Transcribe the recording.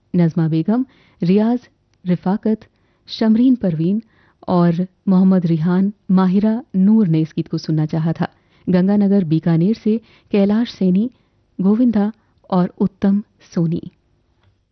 नज़मा बेगम, रियाज, रिफाकत, शमरीन परवीन और मोहम्मद रिहान, माहिरा नूर ने इस गीत को सुनना चाहा था। गंगानगर बीकानेर से कैलाश सैनी, गोविंदा और उत्तम सोनी।